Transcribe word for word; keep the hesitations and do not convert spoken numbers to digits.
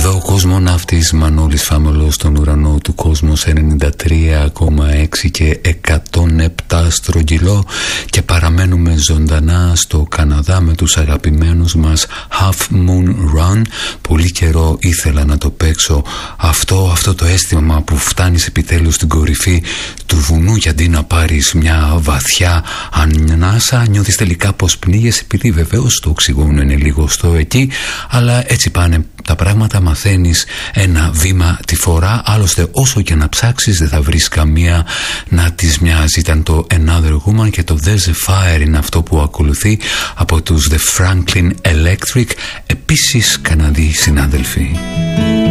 Εδώ ο κοσμοναύτης Μανώλης Φάμελος στον ουρανό του Κόσμος ενενήντα τρία κόμμα έξι και εκατόν επτά στρογγυλό, και παραμένουμε ζωντανά στο Καναδά με τους αγαπημένους μας Half Moon Run. Πολύ καιρό ήθελα να το παίξω αυτό, αυτό το αίσθημα που φτάνεις επιτέλους στην κορυφή του βουνού, και αντί να πάρεις μια βαθιά ανάσα νιώθεις τελικά πως πνίγεσαι, επειδή βεβαίως το οξυγόνο είναι λίγο στο εκεί, αλλά έτσι πάνε τα πράγματα, μαθαίνεις ένα βήμα τη φορά. Άλλωστε όσο και να ψάξεις δεν θα βρεις καμία να της μοιάζει. Ήταν το Another Woman, και το There's a Fire είναι αυτό που ακολουθεί από τους The Franklin Electric, επίσης Καναδοί συνάδελφοι.